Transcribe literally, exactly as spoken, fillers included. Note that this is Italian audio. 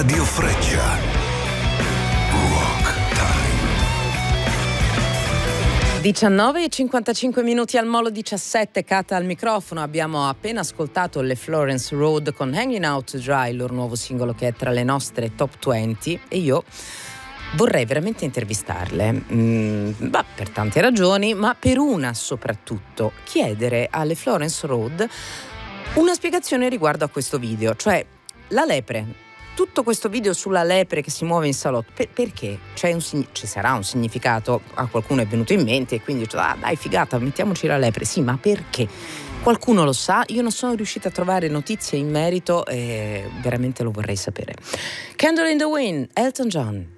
Radio Freccia. Rock Time. diciannove e cinquantacinque minuti al Molo diciassette, Cata al microfono. Abbiamo appena ascoltato le Florence Road con Hanging Out to Dry, il loro nuovo singolo che è tra le nostre top venti, e io vorrei veramente intervistarle, mm, bah, per tante ragioni, ma per una soprattutto, chiedere alle Florence Road una spiegazione riguardo a questo video, cioè la lepre, tutto questo video sulla lepre che si muove in salotto, per, perché? C'è un, ci sarà un significato, a qualcuno è venuto in mente e quindi dice, ah dai figata, mettiamoci la lepre, sì, ma perché? Qualcuno lo sa, io non sono riuscita a trovare notizie in merito e veramente lo vorrei sapere. Candle in the Wind, Elton John.